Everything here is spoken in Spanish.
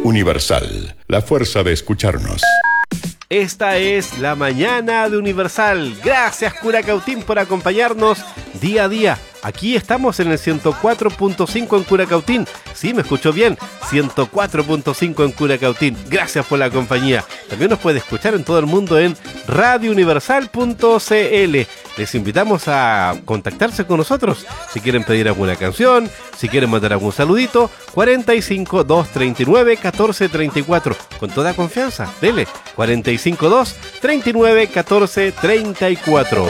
Universal, la fuerza de escucharnos. Esta es la mañana de Universal. Gracias, Curacautín, por acompañarnos día a día. Aquí estamos en el 104.5 en Curacautín. Sí, me escuchó bien. 104.5 en Curacautín. Gracias por la compañía. También nos puede escuchar en todo el mundo en radiouniversal.cl. Les invitamos a contactarse con nosotros. Si quieren pedir alguna canción, si quieren mandar algún saludito, 45 239 1434. Con toda confianza, dele. 45 239 1434.